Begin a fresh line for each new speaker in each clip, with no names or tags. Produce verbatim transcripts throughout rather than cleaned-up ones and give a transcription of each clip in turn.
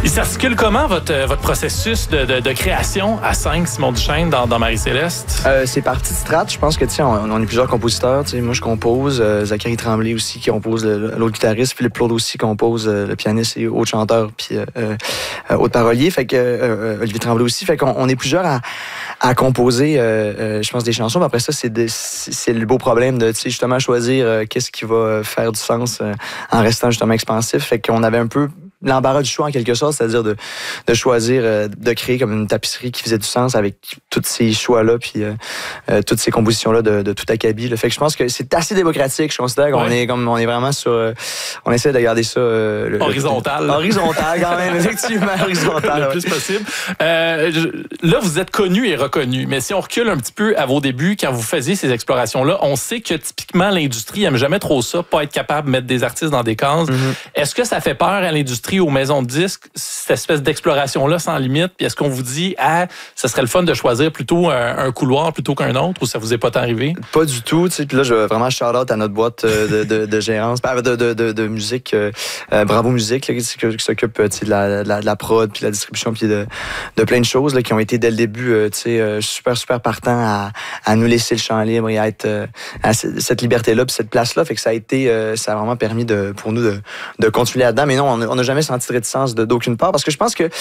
Il s'articule comment votre, votre processus de, de, de création à cinq, Simon Duchesne, dans, dans Marie-Céleste?
Euh, c'est parti de strat. Je pense que, tu sais, on, on est plusieurs compositeurs. Tu sais, moi, je compose. Euh, Zachary Tremblay aussi qui compose le, l'autre guitariste. Philippe Claude aussi compose euh, le pianiste et autre chanteur puis euh, euh, autre parolier. Fait que euh, Olivier Tremblay aussi. Fait qu'on on est plusieurs à, à composer, euh, euh, je pense, des chansons. Mais après ça, c'est, de, c'est, c'est le beau problème de, tu sais, justement choisir euh, qu'est-ce qui va faire du sens euh, en restant justement expansif. Fait qu'on avait un peu l'embarras du choix en quelque sorte, c'est-à-dire de, de choisir, euh, de créer comme une tapisserie qui faisait du sens avec tous ces choix-là, puis euh, euh, toutes ces compositions-là de, de tout acabit. Là. Fait que je pense que c'est assez démocratique. Je considère qu'on ouais. est comme on est vraiment sur, euh, on essaie de garder ça euh,
le, horizontal,
le, horizontal quand même, effectivement horizontal,
le
ouais.
plus possible. Euh, je, là, vous êtes connu et reconnu, mais si on recule un petit peu à vos débuts, quand vous faisiez ces explorations-là, on sait que typiquement l'industrie n'aime jamais trop ça, pas être capable de mettre des artistes dans des cases. Mm-hmm. Est-ce que ça fait peur à l'industrie, aux maisons de disques, cette espèce d'exploration-là sans limite? Puis est-ce qu'on vous dit, ah, ça serait le fun de choisir plutôt un, un couloir plutôt qu'un autre, ou ça vous est pas tant arrivé?
Pas du tout. Tu sais, puis là, je veux vraiment shout-out à notre boîte de, de, de gérance, de, de, de, de musique, euh, Bravo Musique, là, qui, qui s'occupe tu sais, de, la, de, la, de la prod, puis de la distribution, puis de, de plein de choses là, qui ont été dès le début euh, tu sais, euh, super, super partants à, à nous laisser le champ libre et à être euh, à cette liberté-là, puis cette place-là. Fait que ça a été, euh, ça a vraiment permis de, pour nous de, de continuer là-dedans. Mais non, on n'a jamais senti de réticence de, d'aucune part, parce que je pense que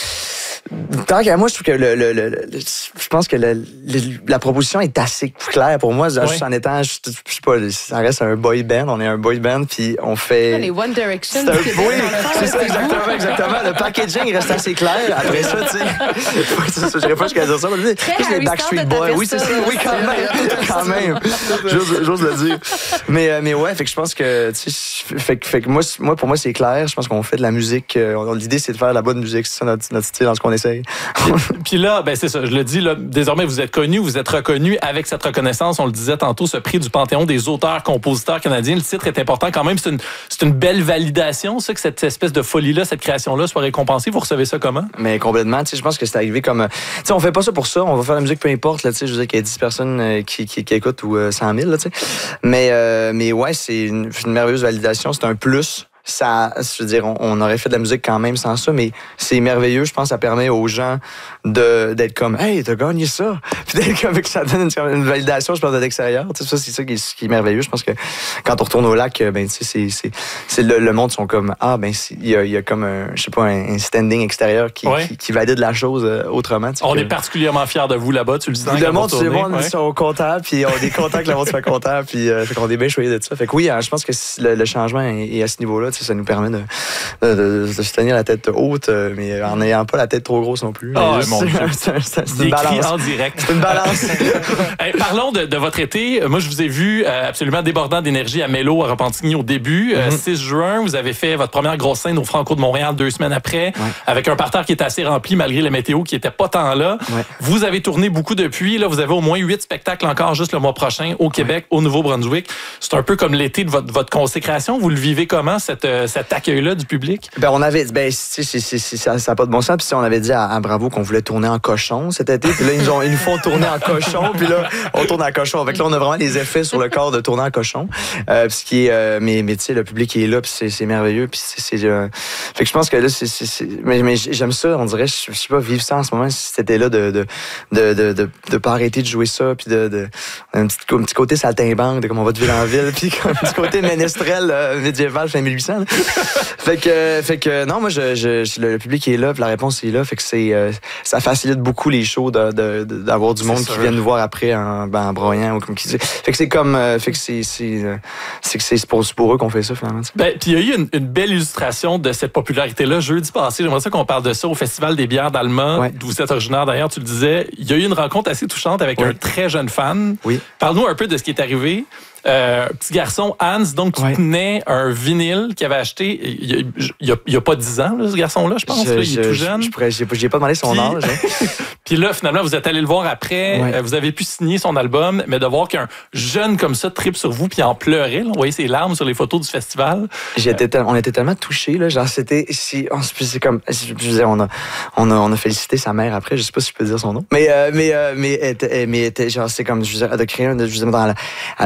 tant qu'à moi, je trouve que le, le, le, le je pense que le, le, la proposition est assez claire pour moi. Oui. Juste en étant, je, je sais pas, ça reste un boy band. On est un boy band, puis on fait.
Ouais, les One Direction.
C'est un, oui, c'est ça, exactement, exactement. Le packaging reste assez clair. Après ça, tu sais, je dirais pas jusqu'à dire ça. Mais juste les Backstreet Boys. Oui, c'est ça. Oui, quand même, quand même. J'ose, j'ose le dire. Mais, mais ouais, fait que je pense que, tu sais, fait, fait que moi, moi, pour moi, c'est clair. Je pense qu'on fait de la musique. L'idée, c'est de faire la bonne musique. C'est ça notre, notre style, dans ce qu'on essaye.
Puis là, ben c'est ça, je le dis, là, désormais, vous êtes connu, vous êtes reconnu avec cette reconnaissance. On le disait tantôt, ce prix du Panthéon des auteurs-compositeurs canadiens. Le titre est important quand même. C'est une, c'est une belle validation, ça, que cette espèce de folie-là, cette création-là soit récompensée. Vous recevez ça comment? Mais
complètement. Tu sais, je pense que c'est arrivé comme... Tu sais, on fait pas ça pour ça. On va faire la musique peu importe. Là, tu sais, je veux dire qu'il y a dix personnes qui, qui, qui écoutent ou euh, cent mille. Là, tu sais. Mais, euh, mais ouais, c'est une, une merveilleuse validation. C'est un plus. Ça, je veux dire, on, on aurait fait de la musique quand même sans ça, mais c'est merveilleux. Je pense que ça permet aux gens de, d'être comme, hey, t'as gagné ça. Puis d'être comme, que ça donne une, une validation, je pense, de l'extérieur. Tu sais, ça, c'est ça qui est, qui est merveilleux. Je pense que quand on retourne au lac, ben, tu sais, c'est, c'est, c'est le, le monde sont comme, ah, ben, il y a, y a comme un, je sais pas, un, un standing extérieur qui, ouais. qui, qui valide la chose euh, autrement.
On
que,
est particulièrement fiers de vous là-bas, tu le sens.
Le monde, le monde, ils sont contents, puis on est contents que le monde soit content, puis euh, fait qu'on est bien choyés de ça. Fait que oui, je pense que le, le changement est, est à ce niveau-là. Ça nous permet de, de, de, de se tenir la tête haute, mais en n'ayant pas la tête trop grosse non plus.
Oh, mon Dieu.
C'est, c'est, c'est une balance.
En direct.
C'est une balance.
Hey, parlons de, de votre été. Moi, je vous ai vu euh, absolument débordant d'énergie à Mélo, à Repentigny au début. Mm-hmm. Euh, six juin, vous avez fait votre première grosse scène au Franco de Montréal deux semaines après, ouais. avec un parterre qui était assez rempli malgré la météo qui n'était pas tant là. Ouais. Vous avez tourné beaucoup depuis. Là, vous avez au moins huit spectacles encore juste le mois prochain au Québec, ouais. au Nouveau-Brunswick. C'est un peu comme l'été de votre, votre consécration. Vous le vivez comment, cette, cet accueil-là du public?
Ben, on avait, ben, c'est, c'est, c'est, ça n'a pas de bon sens. Puis on avait dit à, à Bravo qu'on voulait tourner en cochon cet été. Puis là, ils nous, ont, ils nous font tourner en cochon. Puis là, on tourne en cochon. Avec là, on a vraiment des effets sur le corps de tourner en cochon. Euh, ce qui est, euh, mais, mais tu sais, le public est là. Puis c'est, c'est merveilleux. Puis c'est, c'est euh, fait que je pense que là, c'est, c'est, c'est mais, mais j'aime ça. On dirait, je, je sais pas, vivre ça en ce moment. Si c'était là de, de, de, de, de, de pas arrêter de jouer ça. Puis de, de, un petit, un petit côté saltimbanque, de comme on va de ville en ville. Puis un petit côté ménestrel euh, médiéval fin mille huit cents. Fait que, fait que non, moi, je, je, le public est là, puis la réponse est là. Fait que c'est, euh, ça facilite beaucoup les shows de, de, de, d'avoir du monde qui vient nous voir après en, ben, en broyant ou comme qui dit. Fait que c'est comme, euh, fait que c'est, c'est, euh, c'est que c'est pour, pour eux qu'on fait ça finalement.
Ben, puis il y a eu une, une belle illustration de cette popularité-là jeudi passé. J'aimerais ça qu'on parle de ça au Festival des bières d'Alma, ouais. d'où vous êtes originaire d'ailleurs. Tu le disais. Il y a eu une rencontre assez touchante avec oui. un très jeune fan.
Oui.
Parle-nous un peu de ce qui est arrivé. Euh, petit garçon, Hans, donc, qui ouais. tenait un vinyle qu'il avait acheté il n'y a, a, a pas dix ans, là, ce garçon-là, je pense. Je, là, il
je,
est tout jeune.
Je n'ai pas demandé son puis, âge. Hein.
Puis là, finalement, vous êtes allé le voir après. Ouais. Euh, vous avez pu signer son album, mais de voir qu'un jeune comme ça tripe sur vous puis en pleurait. Là, on voyait ses larmes sur les photos du festival.
J'étais, euh, on était tellement touchés. Là, genre, c'était, si, on, c'est comme, je disais, on a, on, a, on a félicité sa mère après. Je ne sais pas si je peux dire son nom. Mais, euh, mais, euh, mais, mais, mais genre, c'est comme, je disais, de créer, je disais, dans la, elle, a, elle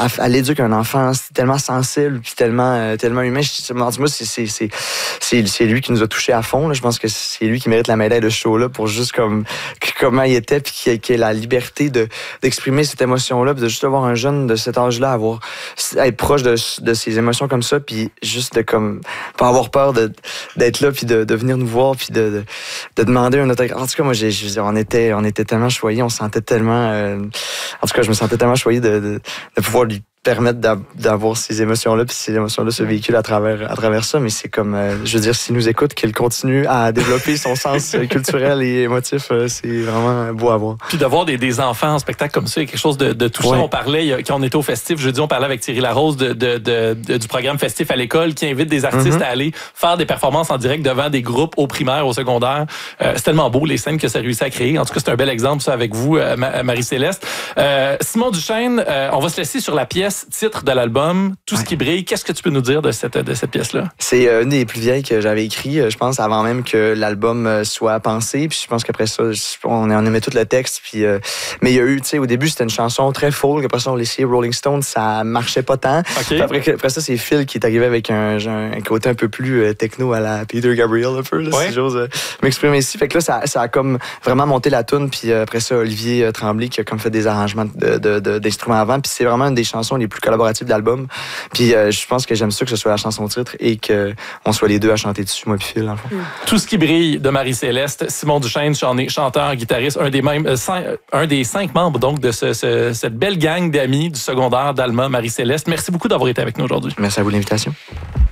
à, à l'éduquer un enfant. C'est tellement sensible, puis tellement, euh, tellement humain. Je, moi, c'est, c'est, c'est, c'est, c'est lui qui nous a touchés à fond. Là. Je pense que c'est lui qui mérite la médaille de ce show-là pour juste comme comment il était, puis qu'il ait la liberté de, d'exprimer cette émotion-là, puis de juste avoir un jeune de cet âge-là, avoir, être proche de, de ses émotions comme ça, puis juste de comme pas avoir peur de, d'être là, puis de, de venir nous voir, puis de, de, de demander un autographe. En tout cas, moi, j'ai, j'ai, on était, on était tellement choyés, on se sentait tellement, euh, en tout cas, je me sentais tellement choyé de, de, de pouvoir lui permettre d'avoir ces émotions-là, puis ces émotions-là se véhiculent à travers, à travers ça. Mais c'est comme, euh, je veux dire, s'il nous écoute, qu'il continue à développer son sens culturel et émotif, euh, c'est vraiment beau à voir.
Puis d'avoir des, des enfants en spectacle comme ça, il y a quelque chose de, de touchant. Ouais. On parlait, quand on était au festif, jeudi, on parlait avec Thierry Larose de, de, de, de, du programme Festif à l'école qui invite des artistes mm-hmm. à aller faire des performances en direct devant des groupes au primaire, au secondaire. Euh, c'est tellement beau, les scènes que ça réussit à créer. En tout cas, c'est un bel exemple, ça, avec vous, euh, Marie-Céleste. Euh, Simon Duchesne, euh, on va se laisser sur la pièce titre de l'album. Tout ouais. ce qui brille. Qu'est-ce que tu peux nous dire de cette, de cette pièce-là?
C'est une des plus vieilles que j'avais écrit, je pense, avant même que l'album soit pensé. Puis je pense qu'après ça, on aimait tout le texte. Puis, euh, mais il y a eu, tu sais, au début, c'était une chanson très folk. Après ça, on laissait Rolling Stones, ça marchait pas tant. Okay. Après, après ça, c'est Phil qui est arrivé avec un, un côté un peu plus techno à la Peter Gabriel, un peu, là, ouais. si j'ose euh, m'exprimer ici. Fait que là, ça, ça a comme vraiment monté la toune. Puis après ça, Olivier Tremblay qui a comme fait des arrangements de, de, de, d'instruments avant. Puis c'est vraiment une des chansons les plus collaboratives de l'album. Puis euh, je pense que j'aime ça que ce soit la chanson titre et qu'on soit les deux à chanter dessus, moi puis Phil, dans le fond. Mm.
Tout ce qui brille de Marie-Céleste, Simon Duchesne, chanteur, guitariste, un des, mêmes, euh, cinq, un des cinq membres donc de ce, ce, cette belle gang d'amis du secondaire d'Alma, Marie-Céleste. Merci beaucoup d'avoir été avec nous aujourd'hui.
Merci à vous de l'invitation.